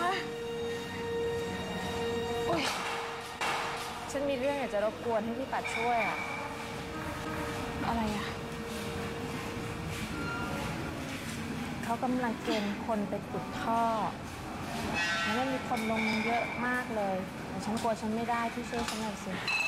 อุ้ยฉันมีเรื่องอยากจะรบกวนให้พี่ปัดช่วยอะอะไรอะเขากำลังเกณฑ์คนไปขุดท่อแล้วมันมีคนลงเยอะมากเลยแต่ฉันกลัวฉันไม่ได้พี่ช่วยฉันหน่อยสิ